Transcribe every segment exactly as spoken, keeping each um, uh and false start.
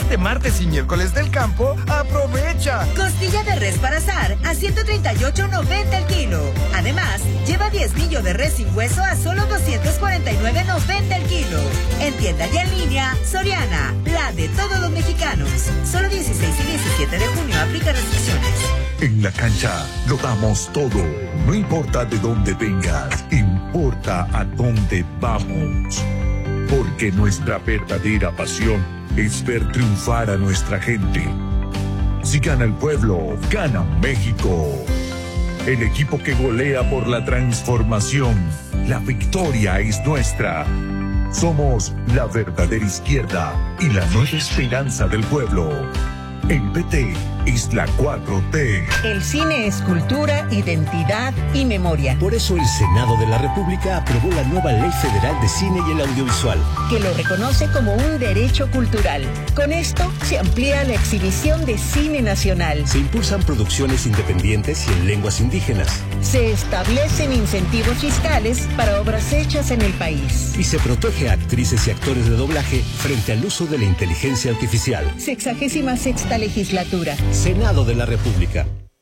este martes y miércoles del campo, ¡aprovecha! Costilla de res para asar a ciento treinta y ocho noventa el kilo. Además, lleva diezmillo de res sin hueso a solo doscientos cuarenta y nueve noventa el kilo. En tienda y en línea, Soriana, la de todos los mexicanos. Solo dieciséis y diecisiete de junio, aplica restricciones. En la cancha lo damos todo. No importa de dónde vengas, importa a dónde vamos. Porque nuestra verdadera pasión es ver triunfar a nuestra gente. Si gana el pueblo, gana México. El equipo que golea por la transformación. La victoria es nuestra. Somos la verdadera izquierda y la nueva esperanza del pueblo. El P T es la cuatro T. El cine es cultura, identidad y memoria. Por eso el Senado de la República aprobó la nueva Ley Federal de Cine y el Audiovisual, que lo reconoce como un derecho cultural. Con esto se amplía la exhibición de cine nacional. Se impulsan producciones independientes y en lenguas indígenas. Se establecen incentivos fiscales para obras hechas en el país. Y se protege a actrices y actores de doblaje frente al uso de la inteligencia artificial. Sexagésima sexta legislatura. Senado de la República.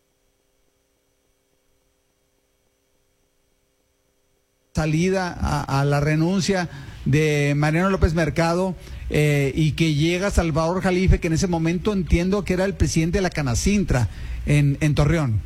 Salida a, a la renuncia de Mariano López Mercado eh, y que llega Salvador Jalife, que en ese momento entiendo que era el presidente de la Canacintra en, en Torreón.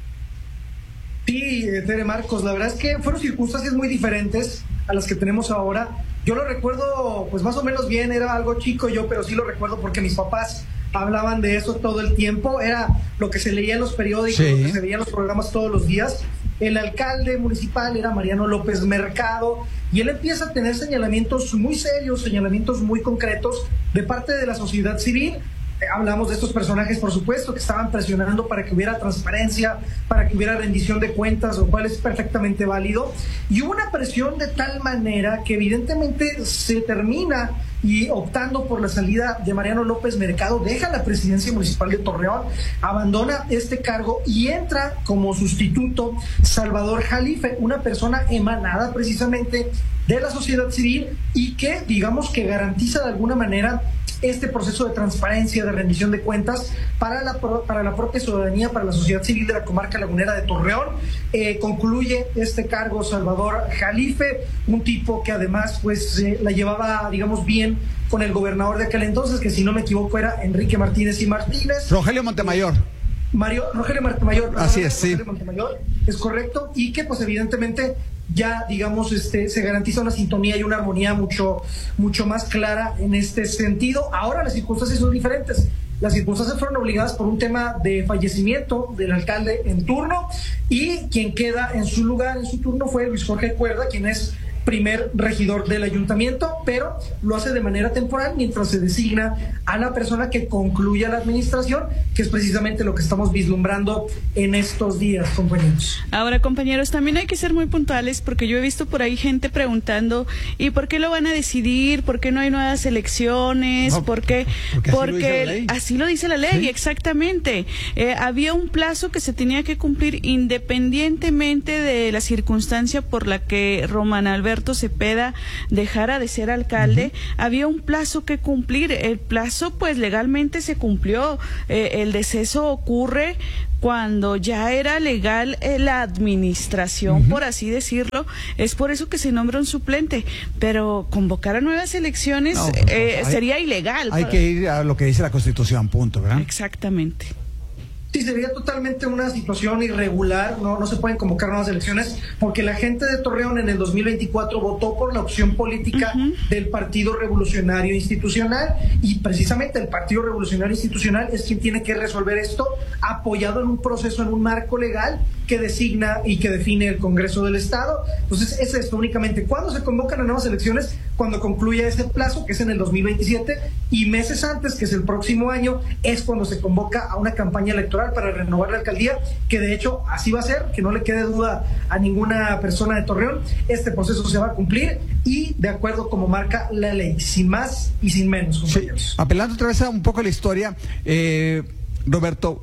Sí, Tere Marcos, la verdad es que fueron circunstancias muy diferentes a las que tenemos ahora. Yo lo recuerdo pues más o menos bien, era algo chico yo, pero sí lo recuerdo porque mis papás hablaban de eso todo el tiempo, era lo que se leía en los periódicos, sí, lo que se veía en los programas todos los días. El alcalde municipal era Mariano López Mercado y él empieza a tener señalamientos muy serios, señalamientos muy concretos de parte de la sociedad civil. Hablamos de estos personajes, por supuesto, que estaban presionando para que hubiera transparencia, para que hubiera rendición de cuentas, lo cual es perfectamente válido. Y hubo una presión de tal manera que evidentemente se termina y optando por la salida de Mariano López Mercado, deja la presidencia municipal de Torreón, abandona este cargo y entra como sustituto Salvador Jalife, una persona emanada precisamente de la sociedad civil y que, digamos, que garantiza de alguna manera este proceso de transparencia, de rendición de cuentas para la, para la propia ciudadanía, para la sociedad civil de la comarca lagunera de Torreón. Eh, concluye este cargo Salvador Jalife, un tipo que además pues eh, la llevaba, digamos, bien con el gobernador de aquel entonces, que si no me equivoco era Enrique Martínez y Martínez. Rogelio Montemayor. Mario, Rogelio Montemayor. Así es, sí. Rogelio Montemayor, es correcto, y que pues evidentemente ya, digamos, este, se garantiza una sintonía y una armonía mucho, mucho más clara en este sentido. Ahora las circunstancias son diferentes. Las circunstancias fueron obligadas por un tema de fallecimiento del alcalde en turno y quien queda en su lugar, en su turno, fue Luis Jorge Cuerda, quien es primer regidor del ayuntamiento, pero lo hace de manera temporal mientras se designa a la persona que concluya la administración, que es precisamente lo que estamos vislumbrando en estos días, compañeros. Ahora, compañeros, también hay que ser muy puntuales porque yo he visto por ahí gente preguntando ¿y por qué lo van a decidir? ¿Por qué no hay nuevas elecciones? No, ¿Por qué? Porque, así lo dice la ley, así lo dice la ley, ¿sí? Exactamente. Eh, había un plazo que se tenía que cumplir independientemente de la circunstancia por la que Román Alberto Cepeda dejara de ser alcalde. Uh-huh. Había un plazo que cumplir. El plazo pues legalmente se cumplió. Eh, el deceso ocurre cuando ya era legal eh, la administración, uh-huh, por así decirlo. Es por eso que se nombra un suplente, pero convocar a nuevas elecciones no, pues, eh, hay, sería ilegal. Hay que ir a lo que dice la Constitución, punto, ¿verdad? Exactamente. Sí, sería totalmente una situación irregular, no, no se pueden convocar nuevas elecciones porque la gente de Torreón en el dos mil veinticuatro votó por la opción política uh-huh. del Partido Revolucionario Institucional y precisamente el Partido Revolucionario Institucional es quien tiene que resolver esto apoyado en un proceso, en un marco legal que designa y que define el Congreso del Estado. Entonces es esto únicamente. ¿Cuándo se convocan a nuevas elecciones? Cuando concluya ese plazo, que es en el dos mil veintisiete, y meses antes, que es el próximo año, es cuando se convoca a una campaña electoral para renovar la alcaldía, que de hecho así va a ser, que no le quede duda a ninguna persona de Torreón. Este proceso se va a cumplir y de acuerdo como marca la ley, sin más y sin menos, compañeros. Sí. Apelando otra vez a un poco a la historia, eh, Roberto,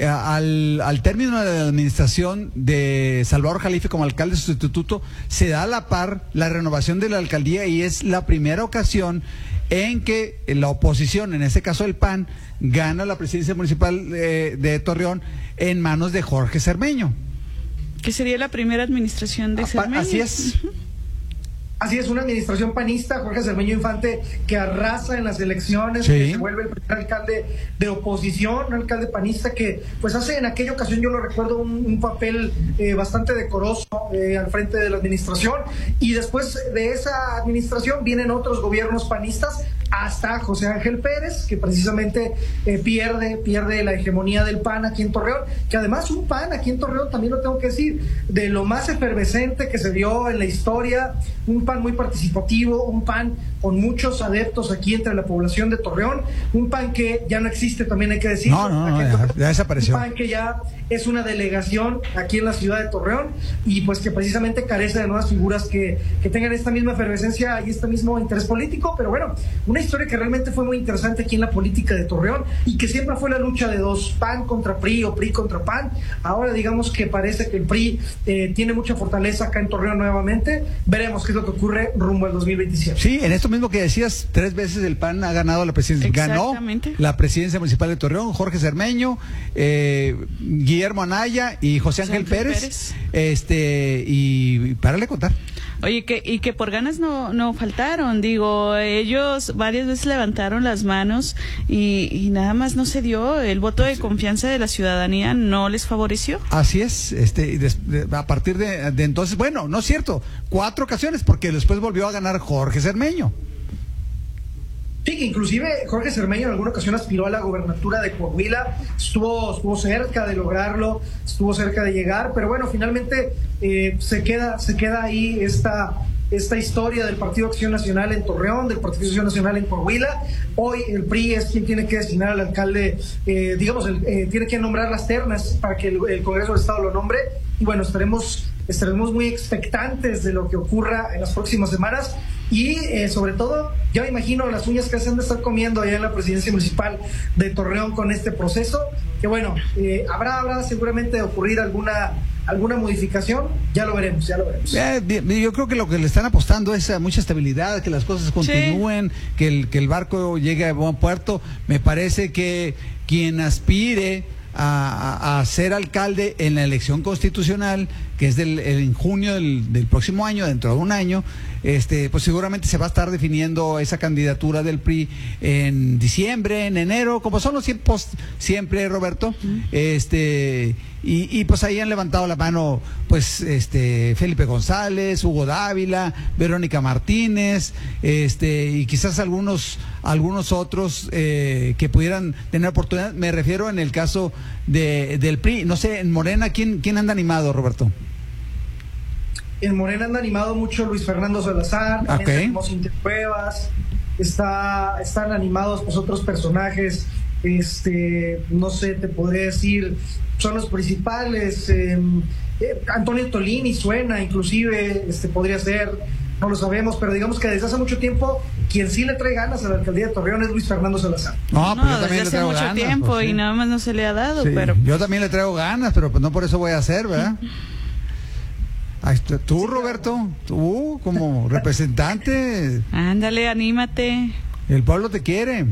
Al, al término de la administración de Salvador Jalife como alcalde sustituto, se da a la par la renovación de la alcaldía y es la primera ocasión en que la oposición, en este caso el P A N, gana la presidencia municipal de, de Torreón en manos de Jorge Cermeño. Que sería la primera administración de Cermeño. Así es. Uh-huh. Así es, una administración panista, Jorge Cermeño Infante, que arrasa en las elecciones, sí. que se vuelve el primer alcalde de oposición, un alcalde panista que pues hace en aquella ocasión, yo lo recuerdo, un, un papel eh, bastante decoroso eh, al frente de la administración, y después de esa administración vienen otros gobiernos panistas, hasta José Ángel Pérez, que precisamente eh, pierde, pierde la hegemonía del P A N aquí en Torreón, que además un P A N aquí en Torreón, también lo tengo que decir, de lo más efervescente que se vio en la historia, un P A N muy participativo, un P A N con muchos adeptos aquí entre la población de Torreón, un P A N que ya no existe, también hay que decir. No, no, no, ya, ya desapareció. Un P A N que ya es una delegación aquí en la ciudad de Torreón y pues que precisamente carece de nuevas figuras que, que tengan esta misma efervescencia y este mismo interés político, pero bueno, una historia que realmente fue muy interesante aquí en la política de Torreón y que siempre fue la lucha de dos, P A N contra P R I o P R I contra P A N. Ahora digamos que parece que el P R I eh, tiene mucha fortaleza acá en Torreón nuevamente. Veremos qué es lo que ocurre rumbo al dos mil veintisiete. Sí, en esto mismo que decías, tres veces el P A N ha ganado la presidencia. Ganó la presidencia municipal de Torreón, Jorge Cermeño, eh, Guillermo Anaya y José Ángel, José Ángel Pérez, Pérez. Este, y párale a contar. Oye, que, y que por ganas no, no faltaron, digo, ellos varias veces levantaron las manos y, y nada más no se dio, el voto de confianza de la ciudadanía no les favoreció. Así es, este, de, de, a partir de, de entonces, bueno, no es cierto, cuatro ocasiones, porque después volvió a ganar Jorge Cermeño. Sí, que inclusive Jorge Cermeño en alguna ocasión aspiró a la gobernatura de Coahuila, estuvo, estuvo cerca de lograrlo, estuvo cerca de llegar, pero bueno, finalmente eh, se queda, se queda ahí esta, esta historia del Partido Acción Nacional en Torreón, del Partido Acción Nacional en Coahuila. Hoy el P R I es quien tiene que designar al alcalde, eh, digamos, el, eh, tiene que nombrar las ternas para que el, el Congreso del Estado lo nombre, y bueno, estaremos, estaremos muy expectantes de lo que ocurra en las próximas semanas. Y eh, sobre todo, yo me imagino las uñas que se han de estar comiendo allá en la presidencia municipal de Torreón con este proceso, que bueno, eh, habrá, habrá seguramente de ocurrir alguna alguna modificación, ya lo veremos, ya lo veremos. Eh, yo creo que lo que le están apostando es a mucha estabilidad, que las cosas continúen, sí. que, el, que el barco llegue a buen puerto. Me parece que quien aspire A, a, a ser alcalde en la elección constitucional, que es del, el, en junio del, del próximo año, dentro de un año, este, pues seguramente se va a estar definiendo esa candidatura del P R I en diciembre, en enero, como son los tiempos siempre, Roberto. Uh-huh. Este, y, y pues ahí han levantado la mano, pues, este, Felipe González, Hugo Dávila, Verónica Martínez, este, y quizás algunos, algunos otros eh, que pudieran tener oportunidad. Me refiero en el caso de, del P R I. No sé, en Morena, ¿quién, quién anda animado, Roberto? En Morena anda animado mucho Luis Fernando Salazar, okay. tenemos Cintia Cuevas, está, están animados pues otros personajes, este, no sé, te podría decir, son los principales, eh, eh, Antonio Tolini suena, inclusive, este podría ser, no lo sabemos, pero digamos que desde hace mucho tiempo quien sí le trae ganas a la alcaldía de Torreón es Luis Fernando Salazar. No, no pues yo también desde le traigo hace mucho ganas, tiempo pues, y sí. nada más no se le ha dado, Sí, pero yo también le traigo ganas, pero pues no por eso voy a hacer, ¿verdad? Ay, tú, Roberto, tú como representante. Ándale, anímate. El pueblo te quiere.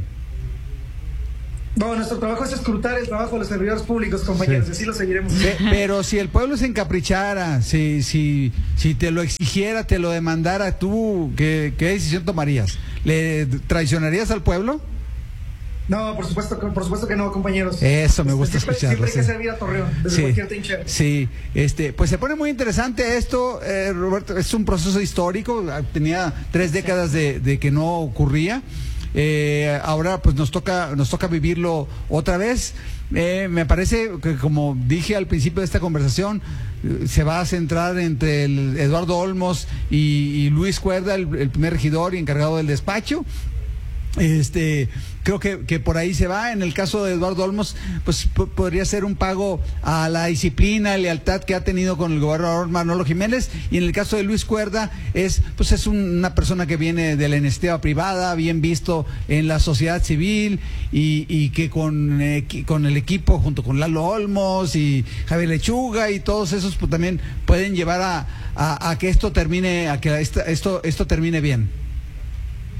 Bueno, nuestro trabajo es escrutar el trabajo de los servidores públicos, compañeros, sí. Así lo seguiremos. Pe pero si el pueblo se encaprichara, si, si, si te lo exigiera, te lo demandara, ¿tú qué, qué decisión tomarías? ¿Le traicionarías al pueblo? No, por supuesto, por supuesto que no, compañeros. Eso me gusta siempre, escucharlo. Siempre hay sí. que servir a Torreón, desde sí, cualquier trinchera. Sí, este, pues se pone muy interesante esto, eh, Roberto, es un proceso histórico, tenía tres décadas de, de que no ocurría. Eh, ahora pues nos toca nos toca vivirlo otra vez. Eh, me parece que, como dije al principio de esta conversación, eh, se va a centrar entre el Eduardo Olmos y, y Luis Cuerda, el, el primer regidor y encargado del despacho. Este, creo que, que por ahí se va. En el caso de Eduardo Olmos, pues podría ser un pago a la disciplina, lealtad que ha tenido con el gobernador Manolo Jiménez, y en el caso de Luis Cuerda es, pues es un, una persona que viene de la iniciativa privada, bien visto en la sociedad civil, y, y que con, eh, con el equipo, junto con Lalo Olmos y Javier Lechuga y todos esos, pues también pueden llevar a, a, a que esto termine, a que esta, esto, esto termine bien.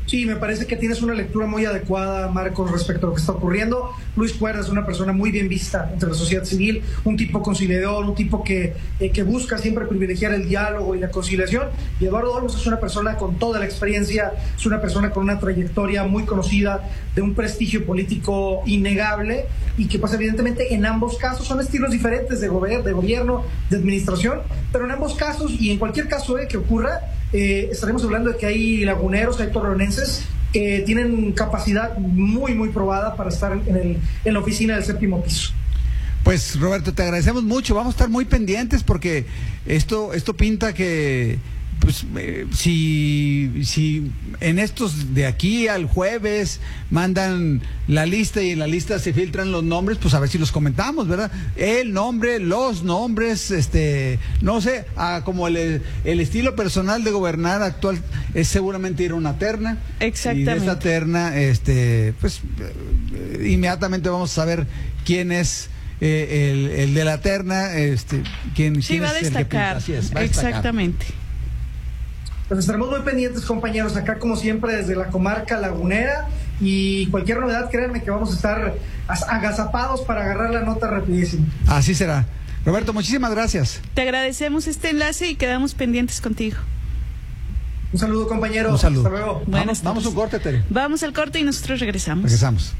Sí, me parece que tienes una lectura muy adecuada, Marcos, respecto a lo que está ocurriendo. Luis Cuerda es una persona muy bien vista entre la sociedad civil, un tipo conciliador, un tipo que, eh, que busca siempre privilegiar el diálogo y la conciliación. Y Eduardo Olmos es una persona con toda la experiencia, es una persona con una trayectoria muy conocida, de un prestigio político innegable, y que pues evidentemente en ambos casos son estilos diferentes de, gober de gobierno, de administración, pero en ambos casos y en cualquier caso eh, que ocurra, eh, estaremos hablando de que hay laguneros, hay torreonenses que tienen capacidad muy, muy probada para estar en, el, en la oficina del séptimo piso. Pues Roberto, te agradecemos mucho, vamos a estar muy pendientes porque esto, esto pinta que pues eh, si, si en estos de aquí al jueves mandan la lista y en la lista se filtran los nombres, pues a ver si los comentamos, ¿verdad? El nombre, los nombres, este, no sé, ah, como el, el estilo personal de gobernar actual es seguramente ir a una terna. Exactamente. Y de esa terna, este, pues eh, inmediatamente vamos a saber quién es eh, el, el de la terna, este, quién, sí, quién va es a destacar. El que, así es, va a exactamente. Destacar. Pues estaremos muy pendientes, compañeros, acá como siempre desde la comarca lagunera, y cualquier novedad, créanme que vamos a estar agazapados para agarrar la nota rapidísimo. Así será. Roberto, muchísimas gracias. Te agradecemos este enlace y quedamos pendientes contigo. Un saludo, compañeros. Un saludo. Hasta luego. Vamos, vamos a un corte, Tere. Vamos al corte y nosotros regresamos. Regresamos.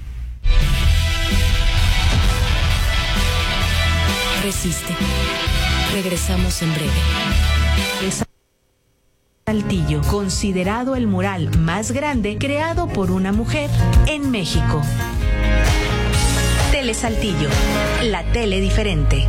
Resiste. Regresamos en breve. Saltillo, considerado el mural más grande creado por una mujer en México. Tele Saltillo, la tele diferente.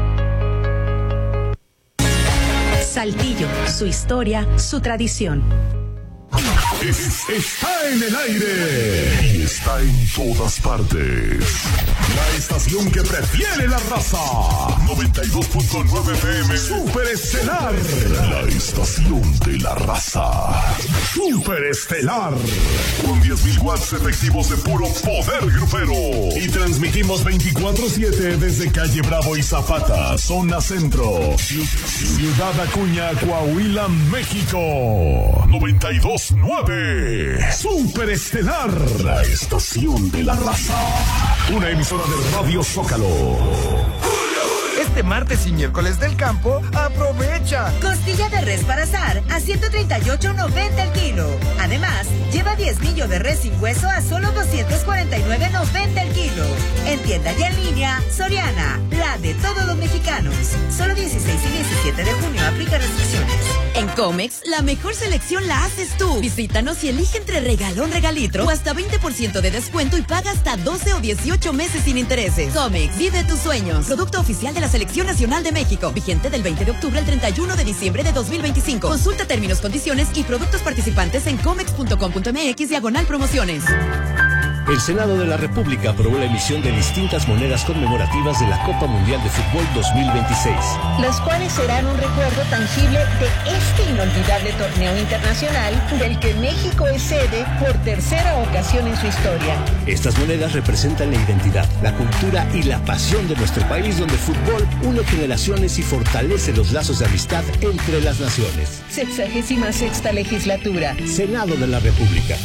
Saltillo, su historia, su tradición. Es, está en el aire y está en todas partes. La estación que prefiere la raza. noventa y dos punto nueve F M Super Estelar. La estación de la raza. Super Estelar. Con diez mil watts efectivos de puro poder grupero. Y transmitimos veinticuatro siete desde calle Bravo y Zapata, zona centro. Ciudad Acuña, Coahuila, México. noventa y dos punto nueve Super Estelar, la estación de la raza. Una emisora de Radio Zócalo. Este martes y miércoles del campo, aprovecha. Costilla de res para asar a ciento treinta y ocho noventa el kilo. Además, lleva diez millo de res sin hueso a solo doscientos cuarenta y nueve noventa el kilo. En tienda y en línea, Soriana, la de todos los mexicanos. Solo dieciséis y diecisiete de junio, aplica restricciones. En Comex, la mejor selección la haces tú. Visítanos y elige entre regalón, regalitro o hasta veinte por ciento de descuento y paga hasta doce o dieciocho meses sin intereses. Comex, vive tus sueños. Producto oficial de la Selección Nacional de México. Vigente del veinte de octubre al treinta y uno de diciembre de dos mil veinticinco. Consulta términos, condiciones y productos participantes en comex punto com punto m x diagonal promociones. El Senado de la República aprobó la emisión de distintas monedas conmemorativas de la Copa Mundial de Fútbol dos mil veintiséis. Las cuales serán un recuerdo tangible de este inolvidable torneo internacional del que México es sede por tercera ocasión en su historia. Estas monedas representan la identidad, la cultura y la pasión de nuestro país, donde el fútbol une generaciones y fortalece los lazos de amistad entre las naciones. Sexagésima sexta legislatura. Senado de la República.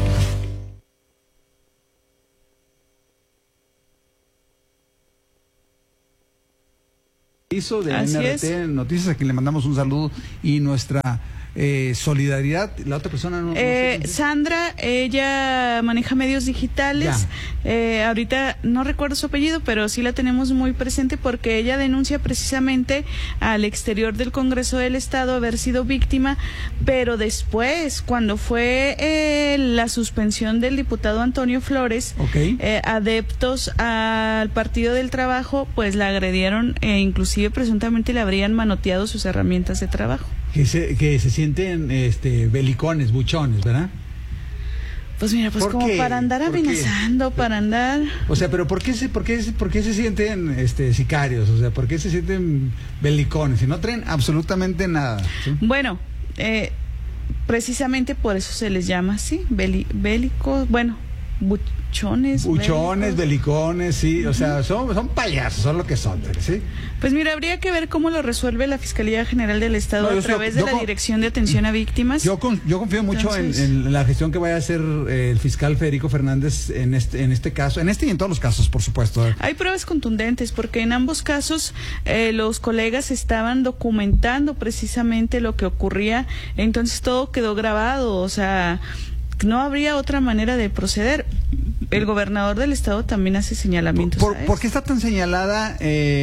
Hizo de Así N R T es. Noticias, a quien le mandamos un saludo y nuestra eh, solidaridad. La otra persona no, no eh, sé Sandra, ella maneja medios digitales. Eh, ahorita no recuerdo su apellido, pero sí la tenemos muy presente porque ella denuncia precisamente al exterior del Congreso del Estado haber sido víctima, pero después, cuando fue eh, la suspensión del diputado Antonio Flores, okay. eh, adeptos al Partido del Trabajo, pues la agredieron e inclusive presuntamente le habrían manoteado sus herramientas de trabajo. Que se, que se sienten este, belicones, buchones, ¿verdad? Pues mira, pues como qué? para andar amenazando, para andar... O sea, pero ¿por qué se, por qué, por qué se sienten este, sicarios? O sea, ¿por qué se sienten belicones? Si no traen absolutamente nada. ¿Sí? Bueno, eh, precisamente por eso se les llama así, beli, bélicos, bueno... buchones. Buchones, belicones, sí, uh-huh. o sea, son, son payasos, son lo que son, ¿sí? Pues mira, habría que ver cómo lo resuelve la Fiscalía General del Estado no, a través yo, yo, de la con, Dirección de Atención a Víctimas. Yo, con, yo confío mucho Entonces, en, en la gestión que vaya a hacer eh, el fiscal Federico Fernández en este, en este caso, en este y en todos los casos, por supuesto. Hay pruebas contundentes, porque en ambos casos eh, los colegas estaban documentando precisamente lo que ocurría, entonces todo quedó grabado, o sea, no habría otra manera de proceder. El gobernador del estado también hace señalamientos. ¿Por, ¿por qué está tan señalada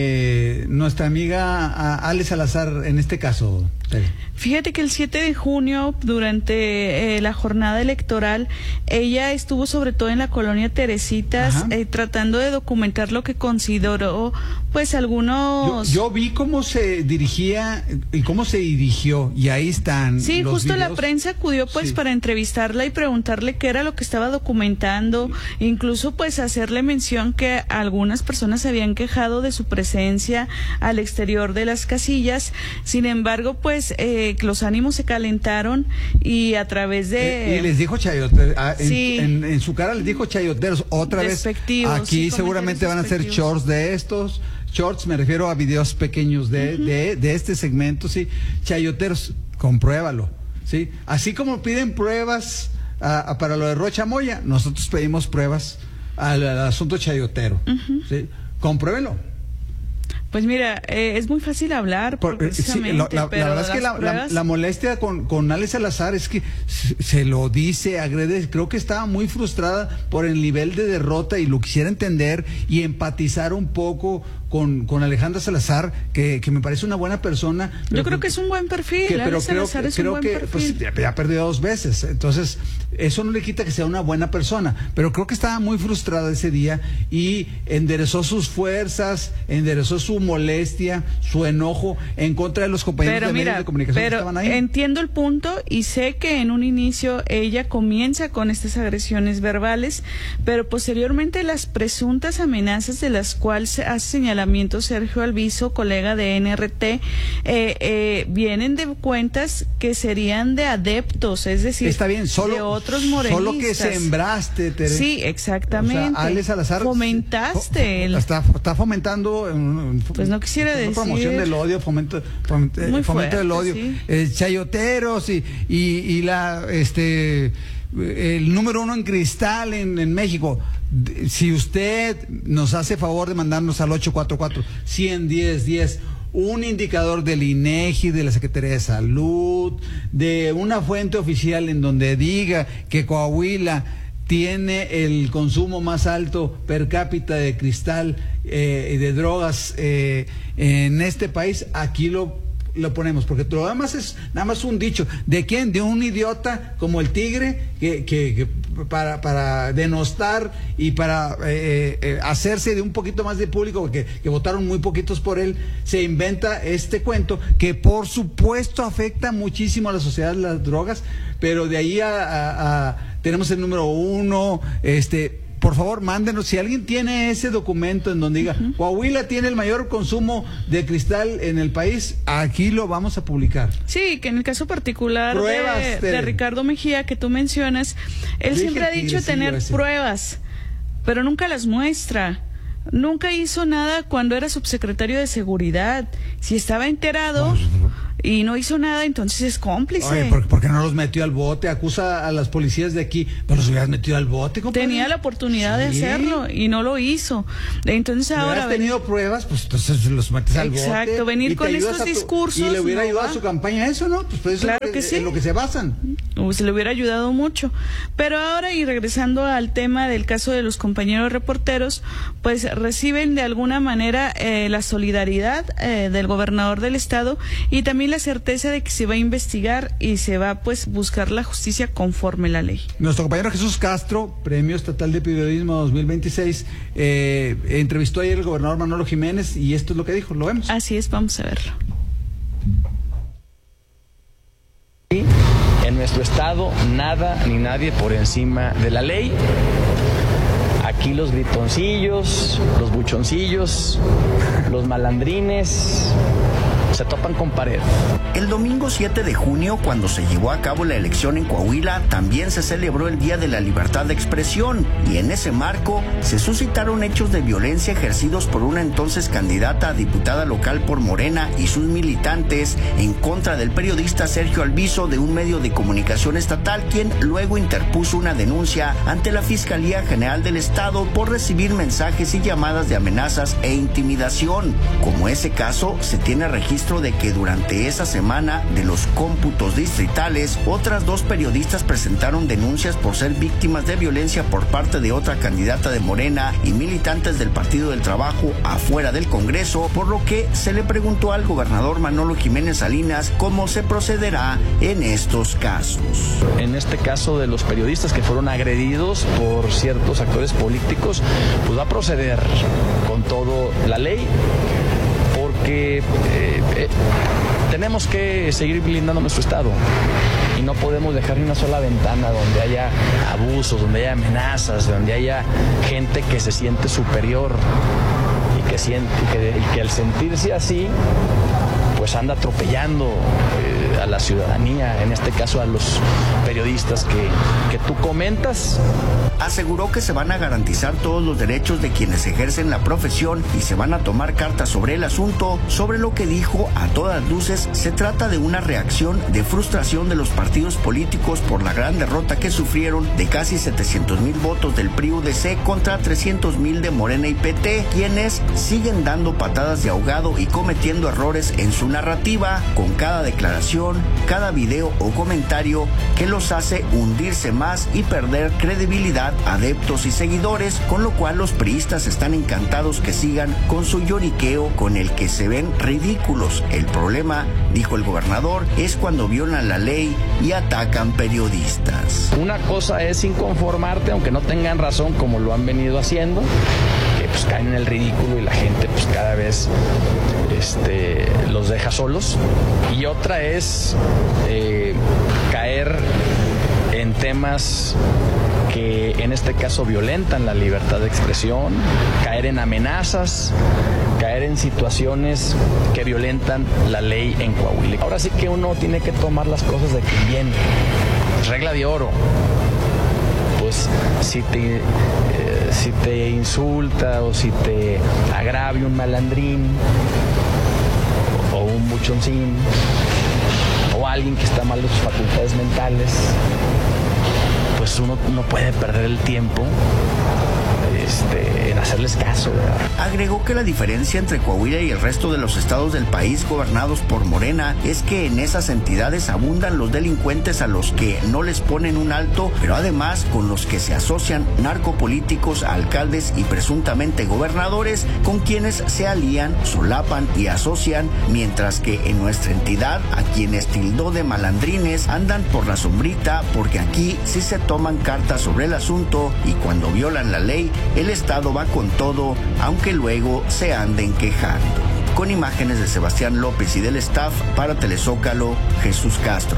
eh, nuestra amiga Ale Salazar en este caso? Fíjate que el siete de junio, durante eh, la jornada electoral, ella estuvo sobre todo en la colonia Teresitas, eh, tratando de documentar lo que consideró, pues, algunos... Yo, yo vi cómo se dirigía y cómo se dirigió, y ahí están Sí, los justo videos. La prensa acudió, pues, sí. para entrevistarla y preguntarle qué era lo que estaba documentando, incluso, pues, hacerle mención que algunas personas se habían quejado de su presencia al exterior de las casillas. Sin embargo, pues, eh, los ánimos se calentaron y a través de... Eh, y les dijo chayoteros, en, sí. en, en su cara les dijo chayoteros, otra vez, aquí sí, seguramente van a ser shorts de estos, shorts, me refiero a videos pequeños de, uh-huh. de, de este segmento, sí, chayoteros, compruébalo, sí, así como piden pruebas a, a, para lo de Rocha Moya, nosotros pedimos pruebas al, al asunto chayotero, uh-huh. sí, compruébenlo. Pues mira, eh, es muy fácil hablar, Por, precisamente, sí, lo, la, pero la verdad es que la, pruebas... la, la molestia con, con Ale Salazar es que se, se lo dice, agrede, creo que estaba muy frustrada por el nivel de derrota y lo quisiera entender y empatizar un poco con, con Alejandra Salazar, que, que me parece una buena persona. Yo creo que es un buen perfil, que, pero Ale creo, Salazar es creo un buen que perfil. Pues, ya, ya perdió dos veces, entonces eso no le quita que sea una buena persona, pero creo que estaba muy frustrada ese día y enderezó sus fuerzas, enderezó su molestia, su enojo en contra de los compañeros pero de mira, medios de comunicación pero que estaban ahí. Entiendo el punto y sé que en un inicio ella comienza con estas agresiones verbales, pero posteriormente las presuntas amenazas de las cuales hace señalamiento Sergio Alviso, colega de N R T, eh, eh, vienen de cuentas que serían de adeptos, es decir, está bien, solo, de otros morenistas. Solo que sembraste, Tere. Sí, exactamente. O sea, Ale Salazar fomentaste. El... Está, está fomentando. Pues no quisiera decir. Promoción del odio, fomento, fomento, Muy fomento fuerte, del odio. Sí. Eh, chayoteros y, y, y la, este, el número uno en cristal en, en México. Si usted nos hace favor de mandarnos al ocho cuatro cuatro, uno cero uno cero diez un indicador del INEGI, de la Secretaría de Salud, de una fuente oficial en donde diga que Coahuila tiene el consumo más alto per cápita de cristal eh, y de drogas eh, en este país, aquí lo lo ponemos, porque todo lo demás es nada más un dicho. ¿De quién? De un idiota como el Tigre que, que, que para, para denostar y para eh, eh, hacerse de un poquito más de público, que, que votaron muy poquitos por él, se inventa este cuento que por supuesto afecta muchísimo a la sociedad las drogas, pero de ahí a, a, a tenemos el número uno, este por favor, mándenos, si alguien tiene ese documento en donde diga, uh-huh. Coahuila tiene el mayor consumo de cristal en el país, aquí lo vamos a publicar. Sí, que en el caso particular pruebas, de, de Ricardo Mejía, que tú mencionas, él Dije siempre ha dicho tener ese. pruebas, pero nunca las muestra. Nunca hizo nada cuando era subsecretario de Seguridad. Si estaba enterado... No, y no hizo nada, entonces es cómplice. Oye, ¿por, ¿por qué no los metió al bote? Acusa a las policías de aquí, pero los hubieras metido al bote, compadre. Tenía la oportunidad sí. de hacerlo y no lo hizo. Entonces si ahora... Si hubieras tenido pruebas, pues entonces los metes al bote. Exacto, venir y con estos tu, discursos... Y le hubiera no ayudado va. a su campaña eso, ¿no? Pues, pues claro eso que es sí. en lo que se basan. Pues le hubiera ayudado mucho. Pero ahora, y regresando al tema del caso de los compañeros reporteros, pues reciben de alguna manera eh, la solidaridad eh, del gobernador del estado y también la certeza de que se va a investigar y se va pues buscar la justicia conforme la ley. Nuestro compañero Jesús Castro, Premio Estatal de Periodismo dos mil veintiséis, eh, entrevistó ayer al gobernador Manolo Jiménez y esto es lo que dijo, lo vemos. Así es, vamos a verlo. En nuestro estado, nada ni nadie por encima de la ley. Aquí los gritoncillos, los buchoncillos, los malandrines se topan con pared. El domingo siete de junio, cuando se llevó a cabo la elección en Coahuila, también se celebró el Día de la Libertad de Expresión, y en ese marco se suscitaron hechos de violencia ejercidos por una entonces candidata a diputada local por Morena y sus militantes en contra del periodista Sergio Alviso de un medio de comunicación estatal, quien luego interpuso una denuncia ante la Fiscalía General del Estado por recibir mensajes y llamadas de amenazas e intimidación. Como ese caso, se tiene registro de que durante esa semana de los cómputos distritales, otras dos periodistas presentaron denuncias por ser víctimas de violencia por parte de otra candidata de Morena y militantes del Partido del Trabajo afuera del Congreso, por lo que se le preguntó al gobernador Manolo Jiménez Salinas cómo se procederá en estos casos. En este caso de los periodistas que fueron agredidos por ciertos actores políticos, pues va a proceder con todo la ley, porque eh, eh, tenemos que seguir blindando nuestro Estado y no podemos dejar ni una sola ventana donde haya abusos, donde haya amenazas, donde haya gente que se siente superior y que, siente, y que, y que al sentirse así, pues anda atropellando eh, a la ciudadanía, en este caso a los periodistas que, que tú comentas. Aseguró que se van a garantizar todos los derechos de quienes ejercen la profesión y se van a tomar cartas sobre el asunto, sobre lo que dijo a todas luces se trata de una reacción de frustración de los partidos políticos por la gran derrota que sufrieron de casi setecientos mil votos del P R I U D C contra trescientos mil de Morena y P T, quienes siguen dando patadas de ahogado y cometiendo errores en su narrativa con cada declaración, cada video o comentario que los hace hundirse más y perder credibilidad, adeptos y seguidores, con lo cual los priistas están encantados que sigan con su lloriqueo con el que se ven ridículos. El problema, dijo el gobernador, es cuando violan la ley y atacan periodistas. Una cosa es inconformarte, aunque no tengan razón, como lo han venido haciendo, que pues caen en el ridículo y la gente pues cada vez este, los deja solos. Y otra es eh, caer en temas que en este caso violentan la libertad de expresión, caer en amenazas, caer en situaciones que violentan la ley en Coahuila. Ahora sí que uno tiene que tomar las cosas de quien viene. Regla de oro. Pues si te, eh, si te insulta o si te agravia un malandrín o un buchoncín o alguien que está mal de sus facultades mentales, pues uno no puede perder el tiempo este, en hacerles caso, ¿verdad? Agregó que la diferencia entre Coahuila y el resto de los estados del país gobernados por Morena es que en esas entidades abundan los delincuentes a los que no les ponen un alto, pero además con los que se asocian narcopolíticos, alcaldes y presuntamente gobernadores, con quienes se alían, solapan y asocian, mientras que en nuestra entidad a quienes tildó de malandrines andan por la sombrita, porque aquí sí se toman cartas sobre el asunto y cuando violan la ley el Estado va con todo, aunque luego se anden quejando. Con imágenes de Sebastián López y del staff, para Telezócalo, Jesús Castro.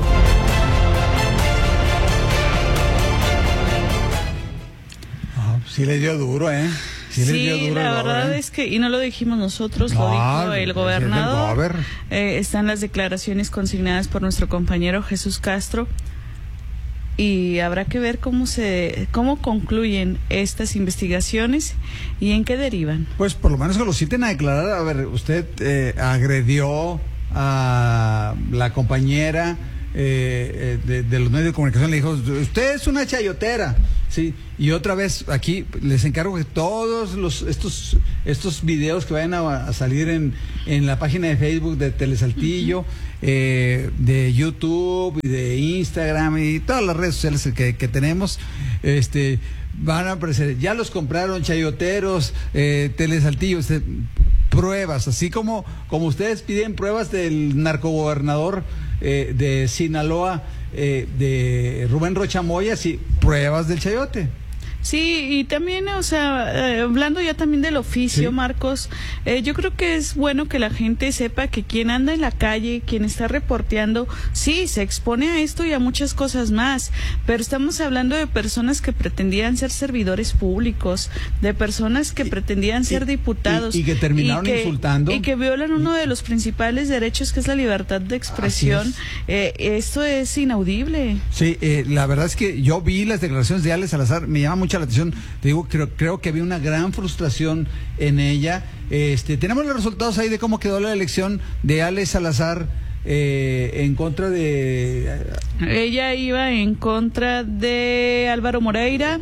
Oh, sí le dio duro, ¿eh? Sí, sí duro la verdad gober. Es que, y no lo dijimos nosotros, no, lo dijo el gobernador. Eh, están las declaraciones consignadas por nuestro compañero Jesús Castro. Y habrá que ver cómo se cómo concluyen estas investigaciones y en qué derivan. Pues por lo menos que lo citen a declarar. A ver, usted eh, agredió a la compañera eh, de, de los medios de comunicación, le dijo, usted es una chayotera, sí. Y otra vez aquí les encargo que todos los estos estos videos que vayan a, a salir en en la página de Facebook de Telesaltillo, uh-huh. eh, de YouTube y de Instagram y todas las redes sociales que, que tenemos, este van a aparecer. Ya los compraron chayoteros, eh, Telesaltillo, este, pruebas, así como como ustedes piden pruebas del narcogobernador eh, de Sinaloa, eh, de Rubén Rocha Moya, sí, pruebas del chayote. Sí, y también, o sea, eh, hablando ya también del oficio, ¿sí? Marcos, eh, yo creo que es bueno que la gente sepa que quien anda en la calle, quien está reporteando, sí, se expone a esto y a muchas cosas más, pero estamos hablando de personas que pretendían ser servidores públicos, de personas que y, pretendían y, ser diputados. Y, y que terminaron y que, insultando. Y que violan uno de los principales derechos, que es la libertad de expresión. Eh, esto es inaudible. Sí, eh, la verdad es que yo vi las declaraciones de Ale Salazar, me llama mucho la atención. Te digo, creo, creo que había una gran frustración en ella. Este, tenemos los resultados ahí de cómo quedó la elección de Ale Salazar eh, en contra de... Ella iba en contra de Álvaro Moreira.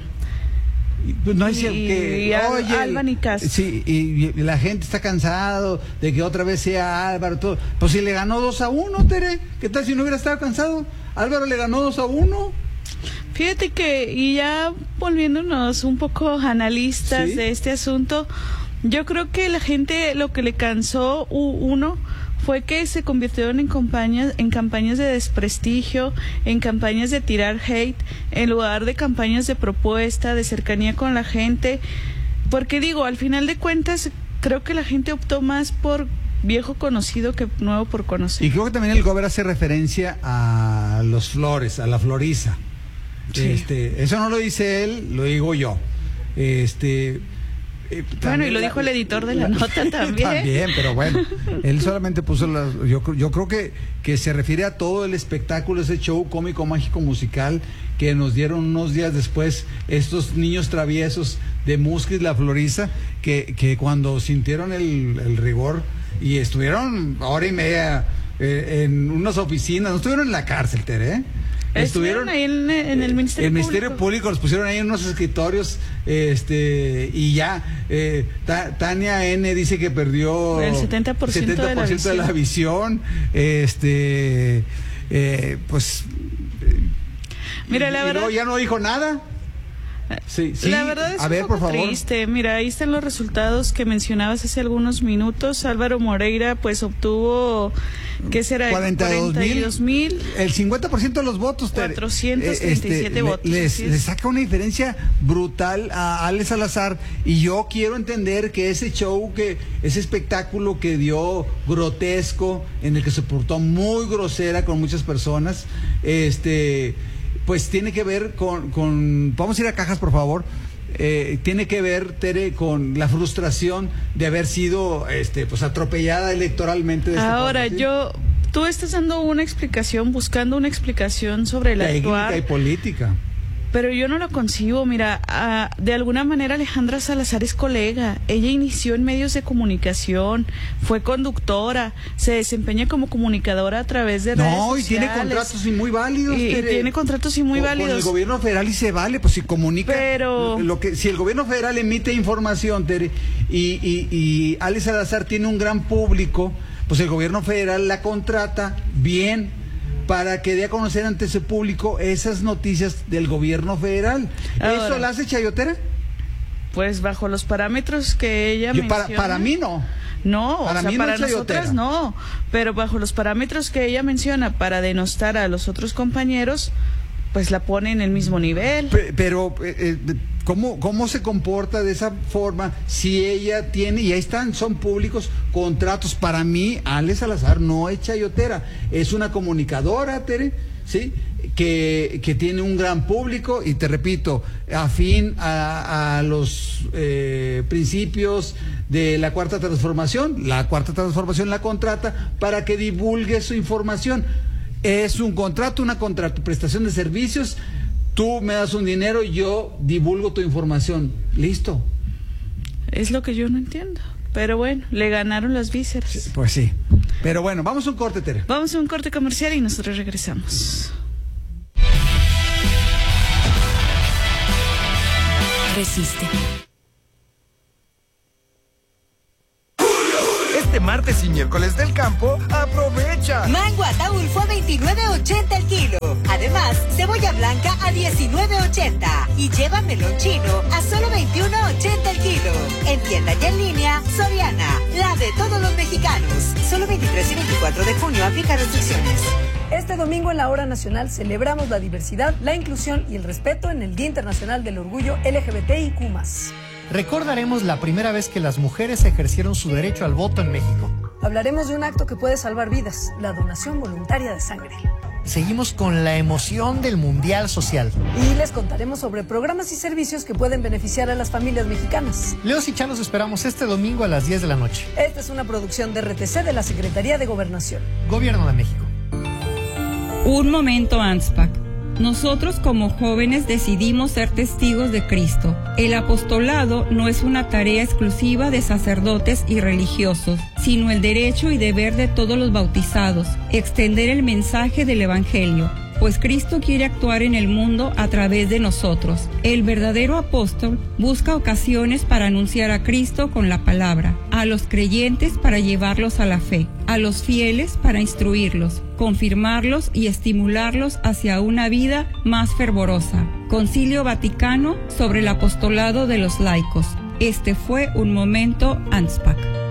Pues no es y, que, y oye, Alba Nicas. Sí, y, y la gente está cansado de que otra vez sea Álvaro, todo. Pues si le ganó dos a uno, Tere, ¿qué tal si no hubiera estado cansado? Álvaro le ganó dos a uno. Fíjate que, y ya volviéndonos un poco analistas ¿sí? de este asunto, yo creo que la gente lo que le cansó, uno, fue que se convirtieron en campañas, en campañas de desprestigio, en campañas de tirar hate, en lugar de campañas de propuesta, de cercanía con la gente, porque digo, al final de cuentas, creo que la gente optó más por viejo conocido que nuevo por conocer. Y creo que también el gobernador hace referencia a los Flores, a la Floriza. Sí. Este, eso no lo dice él, lo digo yo. Este, eh, bueno, y lo la, dijo el editor de la, la nota también. También, pero bueno, él solamente puso las, yo, yo creo que, que se refiere a todo el espectáculo, ese show cómico, mágico, musical que nos dieron unos días después estos niños traviesos de Musquis, la Floriza, que, que cuando sintieron el, el rigor y estuvieron hora y media eh, en unas oficinas, no estuvieron en la cárcel, Tere, ¿eh? Estuvieron ahí en, en el Ministerio el Público. Ministerio Público los pusieron ahí en unos escritorios, este, y ya eh, ta, Tania N dice que perdió el setenta por ciento, setenta por ciento de, la de la visión, este, eh, pues, mira, y, la y verdad, ya no dijo nada. Sí, sí. La verdad es a ver, un poco por favor. triste. Mira, ahí están los resultados que mencionabas hace algunos minutos. Álvaro Moreira pues obtuvo, ¿qué será? cuarenta y dos mil. El cincuenta por ciento de los votos. cuatrocientos treinta y siete este, votos. Les, les saca una diferencia brutal a Ale Salazar, y yo quiero entender que ese show, que ese espectáculo que dio grotesco, en el que se portó muy grosera con muchas personas, este... pues tiene que ver con, con, vamos a ir a cajas por favor, eh, tiene que ver, Tere, con la frustración de haber sido este, pues atropellada electoralmente. De Ahora, esta yo, tú estás dando una explicación, buscando una explicación sobre el actuar. Técnica y política. Pero yo no lo concibo. Mira, uh, de alguna manera Alejandra Salazar es colega. Ella inició en medios de comunicación, fue conductora, se desempeña como comunicadora a través de no, redes sociales. No, y tiene contratos y muy válidos. Y, y tiene contratos y muy o, válidos. Con el gobierno federal y se vale, pues si comunica. Pero lo que si el gobierno federal emite información, Tere, y, y, y Ale Salazar tiene un gran público, pues el gobierno federal la contrata bien para que dé a conocer ante ese público esas noticias del gobierno federal. Ahora, ¿eso la hace chayotera? Pues bajo los parámetros que ella Yo, menciona. Para, para mí no. No, para o sea, mí para no nosotras no, pero bajo los parámetros que ella menciona para denostar a los otros compañeros, pues la pone en el mismo nivel. Pero, pero eh, ¿cómo, ¿cómo se comporta de esa forma si ella tiene, y ahí están, son públicos, contratos? Para mí, Ale Salazar no es chayotera, es una comunicadora, Tere, ¿sí? Que, que tiene un gran público, y te repito, afín a, a los eh, principios de la Cuarta Transformación. La Cuarta Transformación la contrata para que divulgue su información. Es un contrato, una contrato, prestación de servicios. Tú me das un dinero, yo divulgo tu información. Listo. Es lo que yo no entiendo. Pero bueno, le ganaron las vísceras. Sí, pues sí. Pero bueno, vamos a un corte, Tere. Vamos a un corte comercial y nosotros regresamos. Resiste. Este martes y miércoles del campo, aprovecha. Mango Ataulfo a veintinueve ochenta el kilo. Además, cebolla blanca a diecinueve ochenta. Y lleva melón chino a solo veintiuno ochenta el kilo. En tienda y en línea, Soriana, la de todos los mexicanos. Solo veintitrés y veinticuatro de junio, aplica restricciones. Este domingo en la Hora Nacional celebramos la diversidad, la inclusión y el respeto en el Día Internacional del Orgullo L G B T I Q más. Recordaremos la primera vez que las mujeres ejercieron su derecho al voto en México. Hablaremos de un acto que puede salvar vidas, la donación voluntaria de sangre. Seguimos con la emoción del Mundial Social. Y les contaremos sobre programas y servicios que pueden beneficiar a las familias mexicanas. Leos y Chan los esperamos este domingo a las diez de la noche. Esta es una producción de R T C de la Secretaría de Gobernación. Gobierno de México. Un momento, ANSPAC. Nosotros como jóvenes decidimos ser testigos de Cristo. El apostolado no es una tarea exclusiva de sacerdotes y religiosos, sino el derecho y deber de todos los bautizados, extender el mensaje del Evangelio, pues Cristo quiere actuar en el mundo a través de nosotros. El verdadero apóstol busca ocasiones para anunciar a Cristo con la palabra, a los creyentes para llevarlos a la fe, a los fieles para instruirlos, confirmarlos y estimularlos hacia una vida más fervorosa. Concilio Vaticano sobre el apostolado de los laicos. Este fue un momento ANSPAC.